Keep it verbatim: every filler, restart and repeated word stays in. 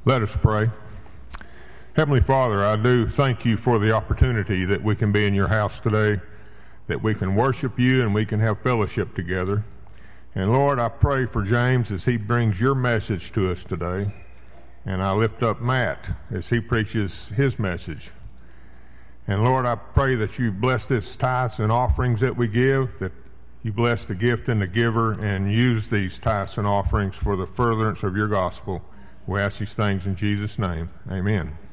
Let us pray. Heavenly Father, I do thank you for the opportunity that we can be in your house today, that we can worship you and we can have fellowship together. And Lord, I pray for James as he brings your message to us today. And I lift up Matt as he preaches his message. And Lord, I pray that you bless this tithes and offerings that we give, that you bless the gift and the giver, and use these tithes and offerings for the furtherance of your gospel. We ask these things in Jesus' name. Amen.